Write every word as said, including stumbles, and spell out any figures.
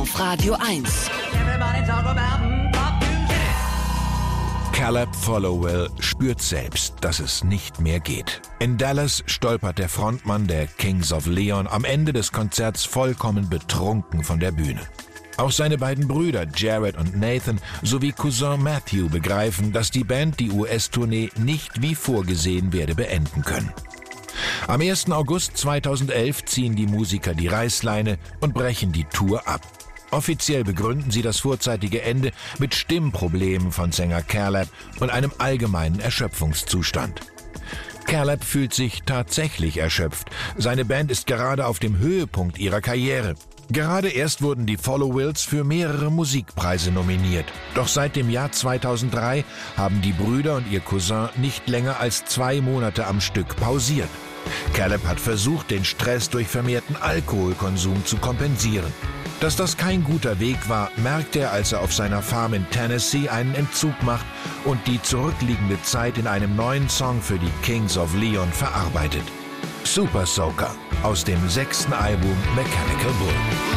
auf Radio eins. Caleb Followill spürt selbst, dass es nicht mehr geht. In Dallas stolpert der Frontmann der Kings of Leon am Ende des Konzerts vollkommen betrunken von der Bühne. Auch seine beiden Brüder Jared und Nathan sowie Cousin Matthew begreifen, dass die Band die U S-Tournee nicht wie vorgesehen werde beenden können. Am ersten August zweitausendelf ziehen die Musiker die Reißleine und brechen die Tour ab. Offiziell begründen sie das vorzeitige Ende mit Stimmproblemen von Sänger Caleb und einem allgemeinen Erschöpfungszustand. Caleb fühlt sich tatsächlich erschöpft. Seine Band ist gerade auf dem Höhepunkt ihrer Karriere. Gerade erst wurden die Followills für mehrere Musikpreise nominiert. Doch seit dem Jahr zweitausenddrei haben die Brüder und ihr Cousin nicht länger als zwei Monate am Stück pausiert. Caleb hat versucht, den Stress durch vermehrten Alkoholkonsum zu kompensieren. Dass das kein guter Weg war, merkt er, als er auf seiner Farm in Tennessee einen Entzug macht und die zurückliegende Zeit in einem neuen Song für die Kings of Leon verarbeitet. Super Soaker aus dem sechsten Album Mechanical Bull.